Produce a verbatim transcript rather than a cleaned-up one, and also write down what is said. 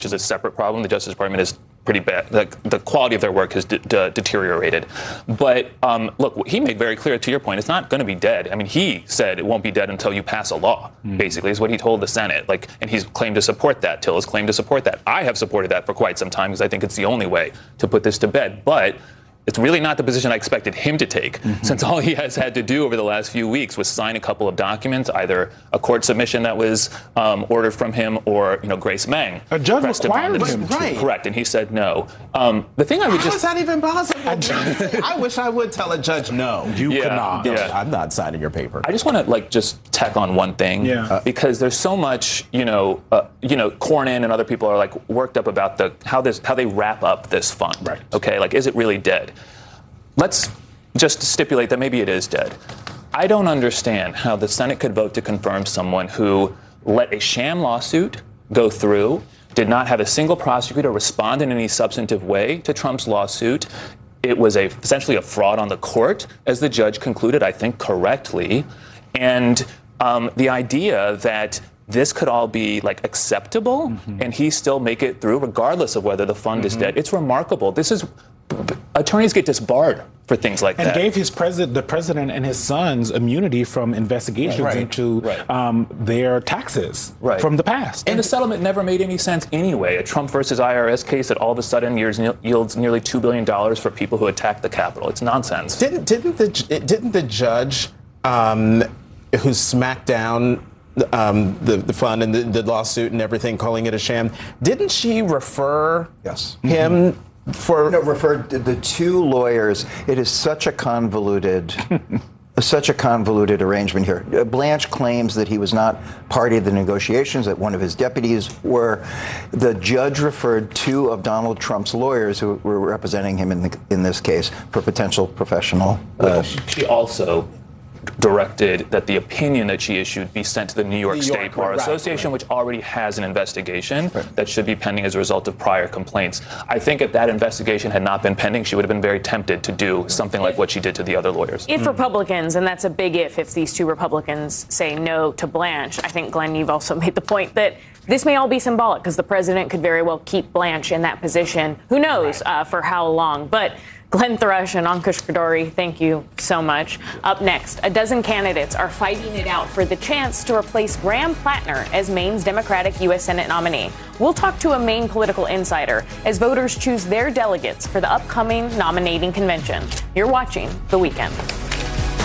is a separate problem. The Justice Department is pretty bad. The, the quality of their work has de- de- deteriorated. But um, look, he made very clear, to your point, it's not going to be dead. I mean, he said it won't be dead until you pass a law, mm. basically, is what he told the Senate. Like, and he's claimed to support that. Till has claimed to support that. I have supported that for quite some time because I think it's the only way to put this to bed. But it's really not the position I expected him to take, mm-hmm. since all he has had to do over the last few weeks was sign a couple of documents, either a court submission that was um, ordered from him or, you know, Grace Meng. A judge required him to. Right. Correct, and he said no. Um, the thing I would How just... is that even possible? I wish I would tell a judge no. You yeah, cannot. Yeah. I'm not signing your paper. I just want to, like, just tack on one thing. Yeah. Uh, because there's so much, you know, uh, you know, Cornyn and other people are, like, worked up about the how this how they wrap up this fund. Right. Okay, like, is it really dead? Let's just stipulate that maybe it is dead. I don't understand how the Senate could vote to confirm someone who let a sham lawsuit go through, did not have a single prosecutor respond in any substantive way to Trump's lawsuit. It was a, essentially a fraud on the court, as the judge concluded, I think correctly. And um, the idea that this could all be, like, acceptable, mm-hmm. and he still make it through regardless of whether the fund mm-hmm. is dead, it's remarkable. This is... Attorneys get disbarred for things like and that. And gave his president, the president and his sons immunity from investigations right. into right. Um, their taxes right. from the past. And, and the settlement never made any sense anyway. A Trump versus I R S case that all of a sudden yields, yields nearly two billion dollars for people who attacked the Capitol. It's nonsense. Didn't didn't the didn't the judge um, who smacked down Um, the, the fund and the, the lawsuit and everything, calling it a sham, didn't she refer yes. him mm-hmm. for... No, referred to the two lawyers. It is such a convoluted... Such a convoluted arrangement here. Blanche claims that he was not party to the negotiations, that one of his deputies were. The judge referred two of Donald Trump's lawyers who were representing him in, the, in this case for potential professional... Well, uh, she also directed that the opinion that she issued be sent to the New York, New York State Bar right, Association, right. which already has an investigation right. that should be pending as a result of prior complaints. I think if that investigation had not been pending, she would have been very tempted to do something like what she did to the other lawyers. If mm. Republicans, and that's a big if, if these two Republicans say no to Blanche, I think, Glenn, you've also made the point that this may all be symbolic because the president could very well keep Blanche in that position. Who knows right. uh, for how long? But Glenn Thrush and Ankush Khardori, thank you so much. Up next, a dozen candidates are fighting it out for the chance to replace Graham Plattner as Maine's Democratic U S Senate nominee. We'll talk to a Maine political insider as voters choose their delegates for the upcoming nominating convention. You're watching The Weekend.